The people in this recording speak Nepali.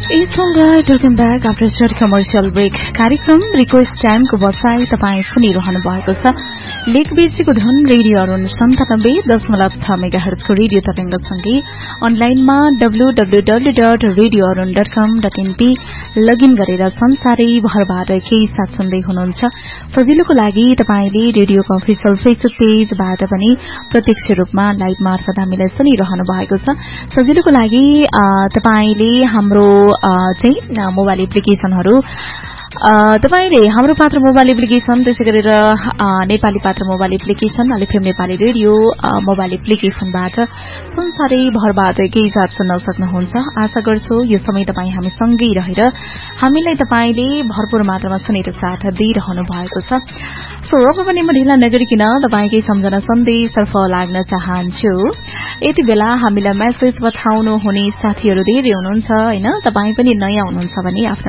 It's alright, welcome back after a short commercial break. कार्यक्रम रिक्वेस्ट टाइमको बसाई तपाईं सुनिरहनु भएको छ। लेकबीचीको धन रेडियो अरुण 97.6 मेगाहर्जको रेडियो तरंगसँगै अनलाइनमा www.radioarun.com.np लगइन गरेर संसारै भरबाट केही साथ सुन्दै हुनुहुन्छ। सजिलोको लागि तपाईले रेडियोको अफिसियल फेसबुक पेजबाट पनि प्रत्यक्ष रूपमा लाइभ मार्फत हामीलाई सुनिरहनु भएको छ। सजिलोको लागि तपाईले हाम्रो मोबाइल एप्लिकेशनहरु तपाईले हाम्रो पात्र मोबाइल एप्लिकेशन त्यसै गरेर नेपाली पात्र mobile application FM Nepali radio mobile एप्लिकेशनबाट संसारै भरबाट केही साथ सुन्न सक्नुहुन्छ। आशा गर्छु यो समय तपाई हामी सँगै रहेर हामीलाई तपाईले भरपूर मात्रामा सुनेर साथ दिइरहनु भएको छ। सो अब पनि म ढिला नगरिकन तपाईकै सम्झना सन्देशतर्फ लाग्न चाहन्छु। यति बेला हामीलाई मेसेज पठाउनु हुने साथीहरु धेरै हुनुहुन्छ हैन। तपाई पनि नयाँ हुनुहुन्छ भने आफ्नो